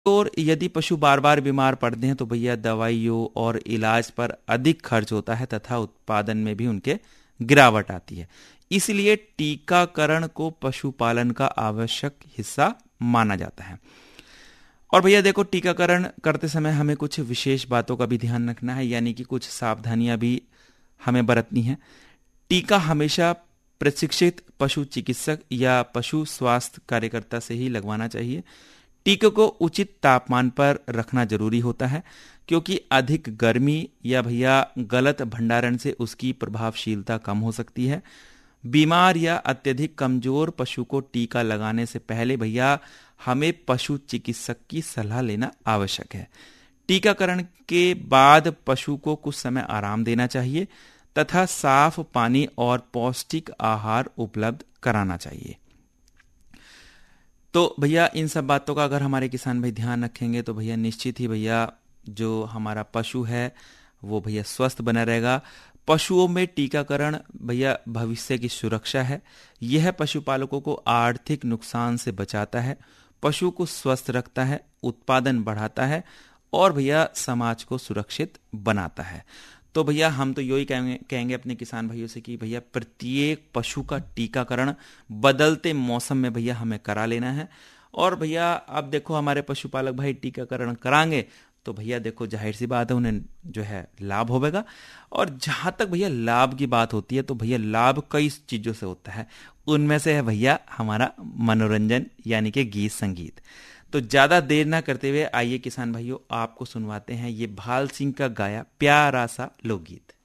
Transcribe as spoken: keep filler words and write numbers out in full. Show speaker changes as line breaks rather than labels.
और यदि पशु बार बार बीमार पड़ते हैं तो भैया दवाइयों और इलाज पर अधिक खर्च होता है तथा उत्पादन में भी उनके गिरावट आती है। इसलिए टीकाकरण को पशुपालन का आवश्यक हिस्सा माना जाता है। और भैया देखो, टीकाकरण करते समय हमें कुछ विशेष बातों का भी ध्यान रखना है, यानी कि कुछ सावधानियां भी हमें बरतनी है। टीका हमेशा प्रशिक्षित पशु चिकित्सक या पशु स्वास्थ्य कार्यकर्ता से ही लगवाना चाहिए। टीके को उचित तापमान पर रखना जरूरी होता है, क्योंकि अधिक गर्मी या भैया गलत भंडारण से उसकी प्रभावशीलता कम हो सकती है। बीमार या अत्यधिक कमजोर पशु को टीका लगाने से पहले भैया हमें पशु चिकित्सक की सलाह लेना आवश्यक है। टीकाकरण के बाद पशु को कुछ समय आराम देना चाहिए तथा साफ पानी और पौष्टिक आहार उपलब्ध कराना चाहिए। तो भैया इन सब बातों का अगर हमारे किसान भाई ध्यान रखेंगे तो भैया निश्चित ही भैया जो हमारा पशु है वो भैया स्वस्थ बना रहेगा। पशुओं में टीकाकरण भैया भविष्य की सुरक्षा है। यह पशुपालकों को आर्थिक नुकसान से बचाता है, पशु को स्वस्थ रखता है, उत्पादन बढ़ाता है और भैया समाज को सुरक्षित बनाता है। तो भैया हम तो यही कहेंगे कहेंगे अपने किसान भाइयों से कि भैया प्रत्येक पशु का टीकाकरण बदलते मौसम में भैया हमें करा लेना है। और भैया अब देखो हमारे पशुपालक भाई टीकाकरण कराएंगे तो भैया देखो जाहिर सी बात है उन्हें जो है लाभ होगा। और जहां तक भैया लाभ की बात होती है तो भैया लाभ कई चीजों से होता है, उनमें से है भैया हमारा मनोरंजन यानी कि गीत संगीत। तो ज्यादा देर ना करते हुए आइए किसान भाइयों आपको सुनवाते हैं ये भाल सिंह का गाया प्यारा सा लोकगीत।